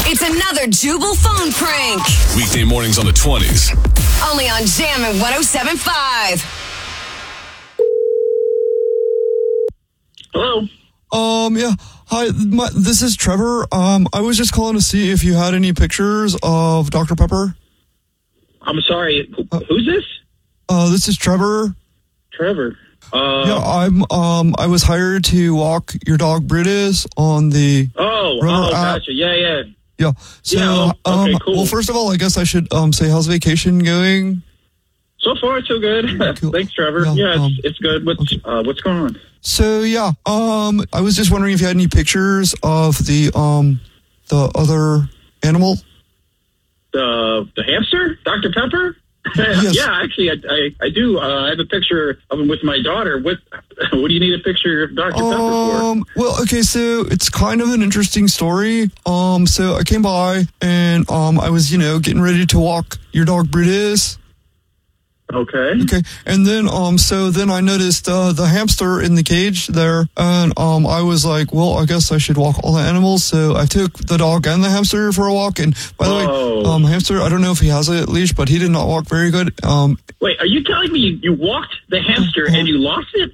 It's another Jubal phone prank. Weekday mornings on the 20s. Only on Jammin' 107.5. Hello. Yeah. Hi, this is Trevor. I was just calling to see if you had any pictures of Dr. Pepper. I'm sorry. Who's this? This is Trevor. Trevor. I was hired to walk your dog Brutus on the river gotcha. Yeah. Yeah. So, okay, cool. Well, first of all, I guess I should say, how's vacation going? So far, so good. Cool. Thanks, Trevor. It's good. What's going on? So yeah, I was just wondering if you had any pictures of the other animal. The hamster, Dr. Pepper. Yes. Yeah, actually, I do. I have a picture of him with my daughter. What do you need a picture of Dr. Pepper for? Well, okay, so it's kind of an interesting story. So I came by and I was, getting ready to walk your dog Brutus. Okay. And then, so then I noticed, the hamster in the cage there, and, I was like, well, I guess I should walk all the animals. So I took the dog and the hamster for a walk. And by the way, hamster, I don't know if he has a leash, but he did not walk very good. Wait, are you telling me you walked the hamster and you lost it?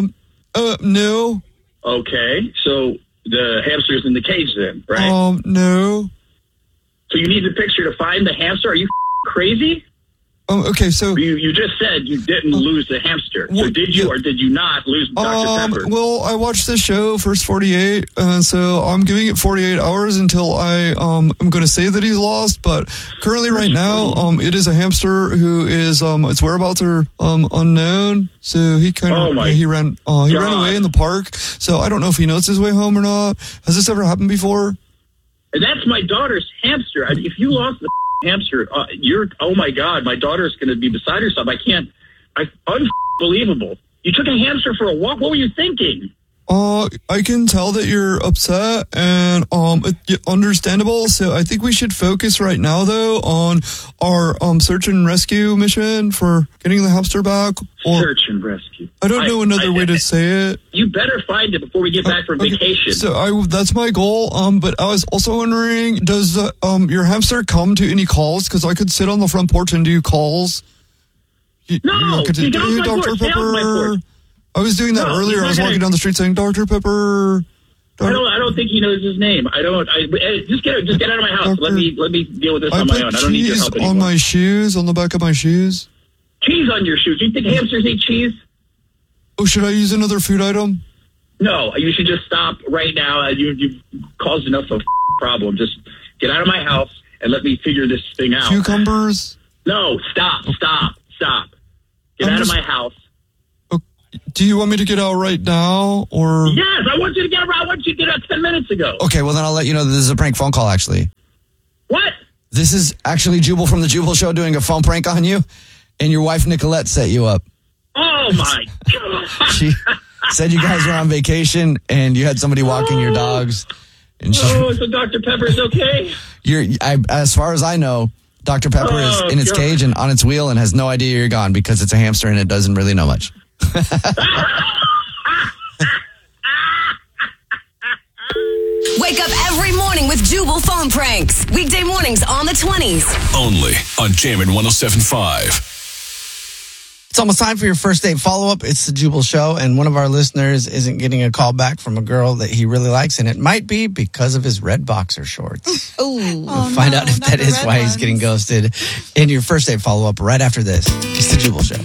No. Okay. So the hamster's in the cage then, right? No. So you need the picture to find the hamster? Are you crazy? Okay, so you just said you didn't lose the hamster. So did you or did you not lose Dr. Pepper? Well, I watched the show First 48, so I'm giving it 48 hours until I'm going to say that he's lost. But currently, right now, it is a hamster who is its whereabouts are unknown. So he he ran away in the park. So I don't know if he knows his way home or not. Has this ever happened before? And that's my daughter's hamster. If you lost the hamster, oh my God, my daughter's going to be beside herself. Unbelievable. You took a hamster for a walk. What were you thinking? I can tell that you're upset and understandable. So I think we should focus right now, though, on our search and rescue mission for getting the hamster back. Search and rescue. I don't know another way to say it. You better find it before we get back from vacation. So that's my goal. But I was also wondering, does your hamster come to any calls? Because I could sit on the front porch and do calls. No, Dr. Pepper. I was doing that earlier. I was walking down the street saying, Dr. Pepper. I don't think he knows his name. Just get out of my house. Let me deal with this on my own. I don't need your help anymore. On my shoes, on the back of my shoes. Cheese on your shoes. You think hamsters eat cheese? Oh, should I use another food item? No, you should just stop right now. You've caused enough of a problem. Just get out of my house and let me figure this thing out. Cucumbers? No, stop. Get out of my house. Do you want me to get out right now, or? Yes, I want you to get out. I want you to get out 10 minutes ago. Okay, well then I'll let you know that this is a prank phone call, actually. What? This is actually Jubal from the Jubal Show doing a phone prank on you, and your wife Nicolette set you up. Oh my God. She said you guys were on vacation, and you had somebody walking your dogs. And so Dr. Pepper is okay? As far as I know, Dr. Pepper is in its cage and on its wheel and has no idea you're gone because it's a hamster and it doesn't really know much. Wake up every morning with Jubal phone pranks. Weekday mornings on the 20s. Only on Jammin' 107.5. It's almost time for your first date follow-up. It's the Jubal Show, and one of our listeners isn't getting a call back from a girl that he really likes, and it might be because of his red boxer shorts. We'll find out if that is why he's getting ghosted in your first date follow-up right after this. It's the Jubal Show.